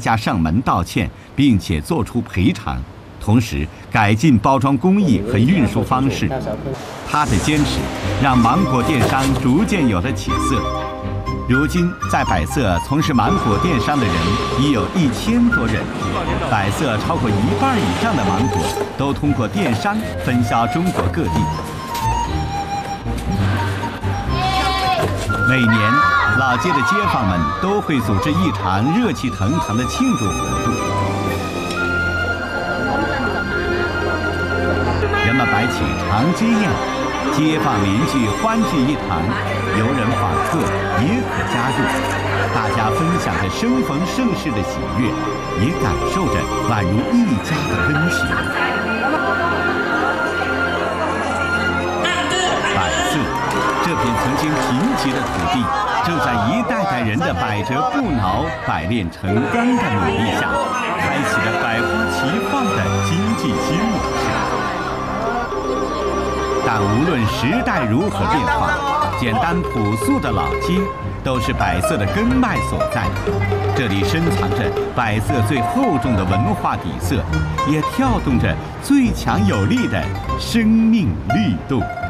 家上门道歉，并且做出赔偿，同时改进包装工艺和运输方式。他的坚持让芒果电商逐渐有了起色。如今，在百色从事芒果电商的人已有1000多人，百色超过1半以上的芒果都通过电商分销中国各地。每年，老街的街坊们都会组织一场热气腾腾的庆祝活动。人们摆起长街宴，街坊邻居欢聚一堂，游人访客也可加入，大家分享着生逢盛世的喜悦，也感受着宛如一家的温馨。百色这片曾经贫瘠的土地，正在一代代人的百折不挠、百炼成钢的努力下，开启了百花齐放的经济新模式。但无论时代如何变化，简单朴素的老街都是百色的根脉所在。这里深藏着百色最厚重的文化底色，也跳动着最强有力的生命律动。